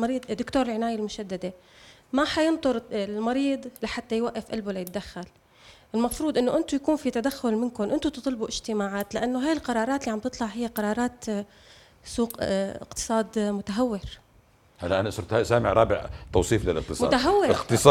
مريض دكتور العناية المشددة ما حينطر المريض لحتى يوقف قلبه ليتدخل. المفروض انه انتم يكون في تدخل منكم، انتم تطلبوا اجتماعات، لانه هاي القرارات اللي عم تطلع هي قرارات سوق اقتصاد متهور. هلا انا صرت سامع رابع توصيف للاقتصاد، متهور. اقتصاد